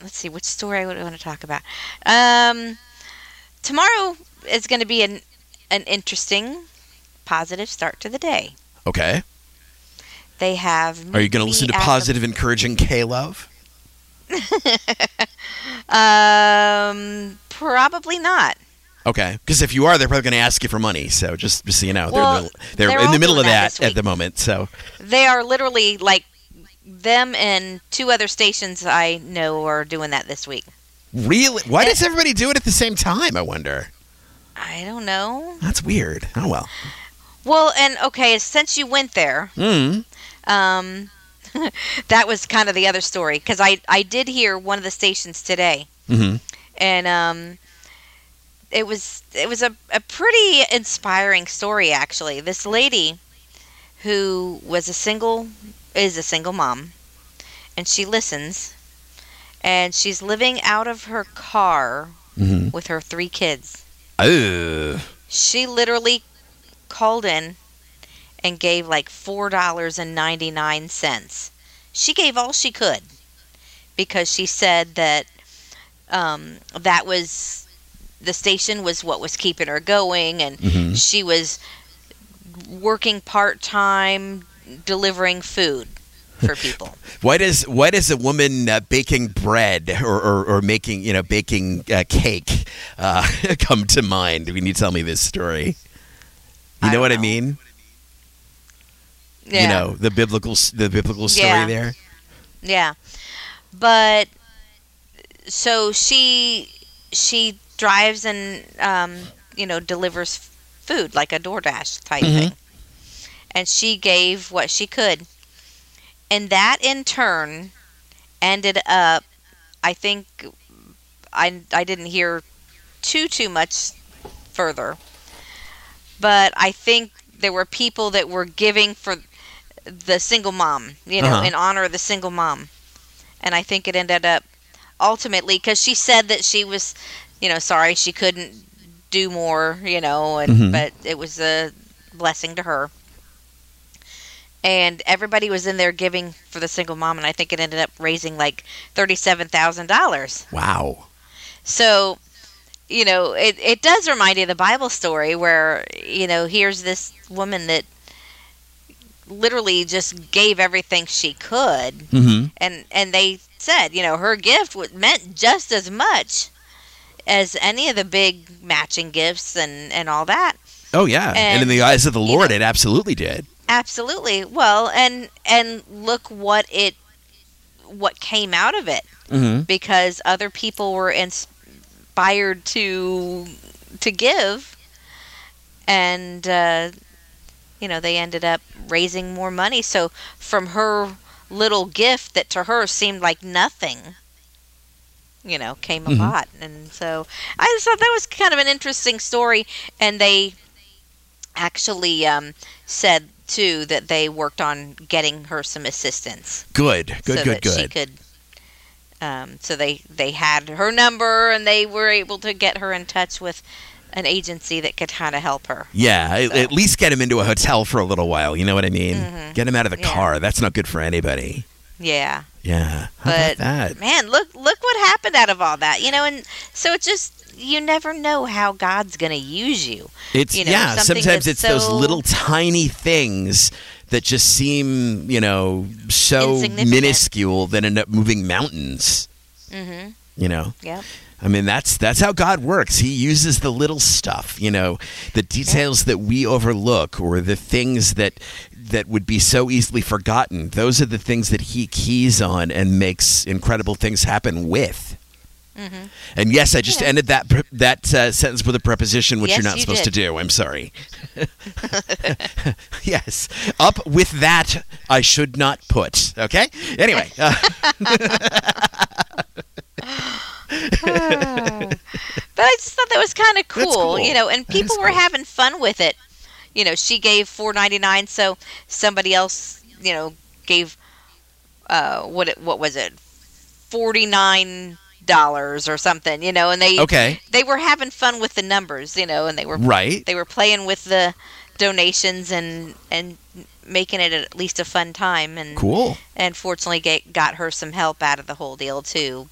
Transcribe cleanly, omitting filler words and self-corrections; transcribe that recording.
let's see which story I would want to talk about. Tomorrow is going to be an interesting, positive start to the day. Okay. They have. Are you going to listen to positive, encouraging K-Love? Probably not. Okay, because if you are, they're probably going to ask you for money. So just so you know, Well, they're they're in the all middle of doing that that this at week. the moment. So They are literally like them and two other stations I know are doing that this week. really, why does everybody do it at the same time? I wonder. I don't know. That's weird. Oh well. Well, and okay, since you went there, that was kind of the other story because I did hear one of the stations today, Mm-hmm. and it was a pretty inspiring story actually. This lady who is a single mom, and she listens, and she's living out of her car Mm-hmm. with her 3 kids. Oh. She literally called in and gave like $4.99. She gave all she could because she said that that was the station was what was keeping her going, and Mm-hmm. she was working part-time delivering food for people. Why does a woman baking bread or making baking cake come to mind when you tell me this story? You know what I mean? Yeah. You know the biblical story Yeah. there. Yeah. But so she drives and delivers food like a DoorDash type Mhm. thing. And she gave what she could. And that in turn ended up, I think I didn't hear too much further. But I think there were people that were giving for the single mom, in honor of the single mom. And I think it ended up ultimately because she said that she was, sorry she couldn't do more, but it was a blessing to her. And everybody was in there giving for the single mom, and I think it ended up raising like $37,000. Wow. So, it does remind you of the Bible story where, here's this woman that literally just gave everything she could. Mm-hmm. And they said, her gift meant just as much as any of the big matching gifts and all that. Oh yeah, and in the eyes of the Lord, it absolutely did. Absolutely. Well, and look what came out of it, Mm-hmm. because other people were inspired to give, and they ended up raising more money. So from her little gift that to her seemed like nothing, came a lot. And so I just thought that was kind of an interesting story. And they actually said too that they worked on getting her some assistance. Good. So that she could. So they had her number, and they were able to get her in touch with an agency that could kind of help her. Yeah, at least get him into a hotel for a little while. You know what I mean? Mm-hmm. Get him out of the Yeah. car. That's not good for anybody. Yeah. Yeah. How But about that? man, look what happened out of all that, and so it just, you never know how God's going to use you. It's something sometimes that's it's those so little tiny things that just seem, so insignificant. minuscule that end up moving mountains. Mm-hmm. Yep. I mean, that's how God works. He uses the little stuff, the details that we overlook, or the things that would be so easily forgotten. Those are the things that he keys on and makes incredible things happen with. Mm-hmm. And yes, I just ended that sentence with a preposition, which Yes, you're not you supposed did. to do. I'm sorry. Yes. Up with that, I should not put. Okay? Anyway. But I just thought that was kind of That's cool, cool. And That is people were cool. having fun with it. She gave $4.99, so somebody else, gave what was it, $49 or something, and Okay. they were having fun with the numbers, and they were Right. they were playing with the donations and making it at least a fun time. And Cool. and fortunately got her some help out of the whole deal too.